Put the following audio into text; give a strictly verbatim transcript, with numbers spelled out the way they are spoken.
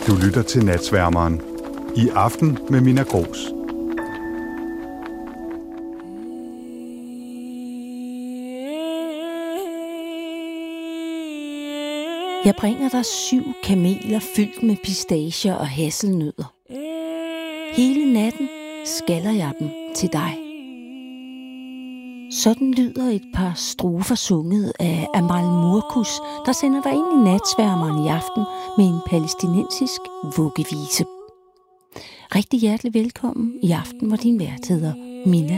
Du lytter til Natsværmeren. I aften med Minna Grooss. Jeg bringer dig syv kameler fyldt med pistacher og hasselnødder. Hele natten skaller jeg dem til dig. Sådan lyder et par strofer sunget af Amal Murkus, der sender dig ind i Natsværmeren i aften med en palæstinensisk vuggevise. Rigtig hjertelig velkommen i aften, hvor din vært hedder Minna